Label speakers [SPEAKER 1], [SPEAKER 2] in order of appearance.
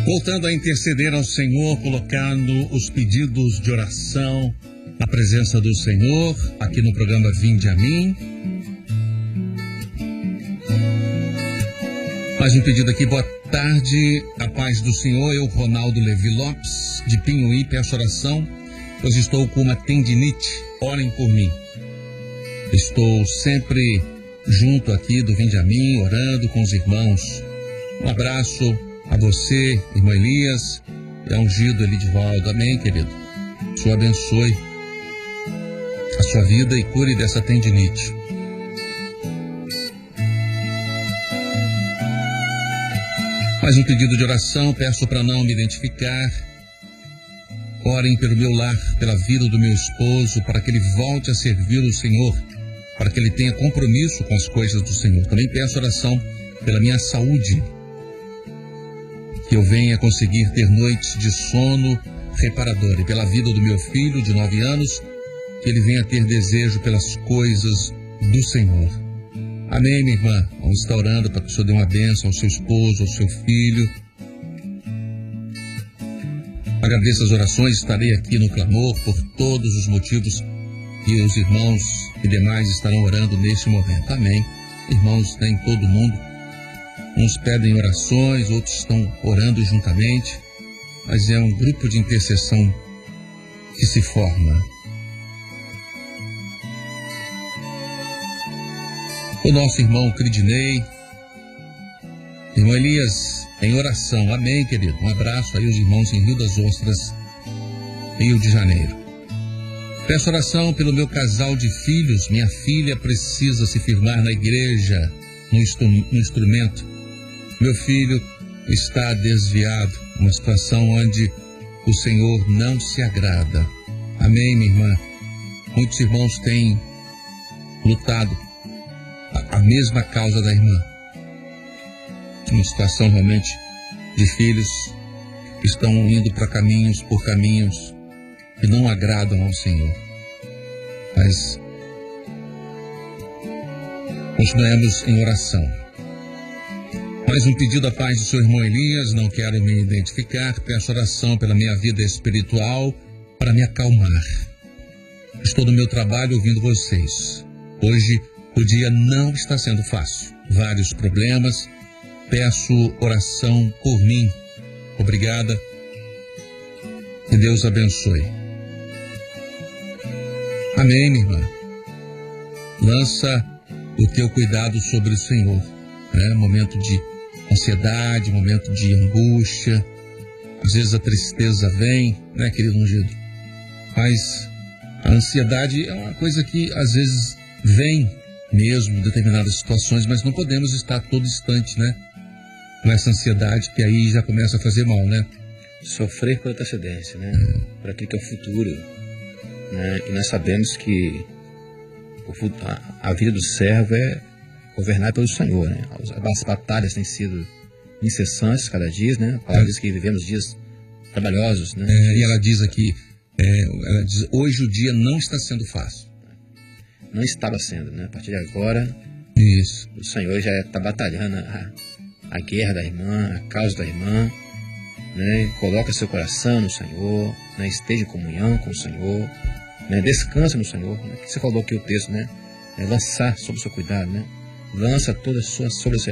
[SPEAKER 1] Voltando a interceder ao Senhor, colocando os pedidos de oração na presença do Senhor, aqui no programa Vinde a Mim. Mais um pedido aqui, boa tarde, a paz do Senhor, eu, Ronaldo Levi Lopes, de Pinhuí, peço oração, pois estou com uma tendinite, orem por mim. Estou sempre junto aqui do Vinde a Mim, orando com os irmãos. Um abraço a você, irmão Elias, e a ungido Elidivaldo. Amém, querido? O Senhor abençoe a sua vida e cure dessa tendinite. Mais um pedido de oração, peço para não me identificar. Orem pelo meu lar, pela vida do meu esposo, para que ele volte a servir o Senhor, para que ele tenha compromisso com as coisas do Senhor. Também peço oração pela minha saúde, que eu venha conseguir ter noites de sono reparador, e pela vida do meu filho de 9 anos, que ele venha ter desejo pelas coisas do Senhor. Amém, minha irmã? Vamos estar orando para que o Senhor dê uma bênção ao seu esposo, ao seu filho. Agradeço as orações, estarei aqui no clamor por todos os motivos que os irmãos e demais estarão orando neste momento. Amém. Irmãos, em todo o mundo, uns pedem orações, outros estão orando juntamente, mas é um grupo de intercessão que se forma. O nosso irmão Cridinei, irmão Elias, em oração. Amém, querido. Um abraço aí aos irmãos em Rio das Ostras, Rio de Janeiro. Peço oração pelo meu casal de filhos. Minha filha precisa se firmar na igreja, no instrumento. Meu filho está desviado, uma situação onde o Senhor não se agrada. Amém, minha irmã? Muitos irmãos têm lutado a mesma causa da irmã. Uma situação realmente de filhos que estão indo por caminhos que não agradam ao Senhor. Mas continuemos em oração. Mais um pedido à paz do seu irmão Elias, não quero me identificar, peço oração pela minha vida espiritual para me acalmar. Estou no meu trabalho ouvindo vocês. Hoje o dia não está sendo fácil. Vários problemas. Peço oração por mim. Obrigada. Que Deus abençoe. Amém, minha irmã. Lança o teu cuidado sobre o Senhor. Momento de ansiedade, momento de angústia. Às vezes a tristeza vem, né, querido ungido? Mas a ansiedade é uma coisa que às vezes vem mesmo em determinadas situações, mas não podemos estar todo instante, né? Com essa ansiedade que aí já começa a fazer mal, né?
[SPEAKER 2] Sofrer por antecedência, né? Para aquilo que é o futuro, né? E nós sabemos que a vida do servo é governada pelo Senhor, né? As batalhas têm sido incessantes cada dia, né? A palavra diz que vivemos dias trabalhosos, né?
[SPEAKER 1] E ela diz aqui, ela diz, hoje o dia não está sendo fácil.
[SPEAKER 2] Não estava sendo, né? A partir de agora,
[SPEAKER 1] isso.
[SPEAKER 2] O Senhor já está batalhando a guerra da irmã, a causa da irmã, né? Coloca seu coração no Senhor, né? Esteja em comunhão com o Senhor, né? Descansa no Senhor, né? Que você falou aqui o texto, né? Lançar sob o seu cuidado, né? Lança toda a sua sobre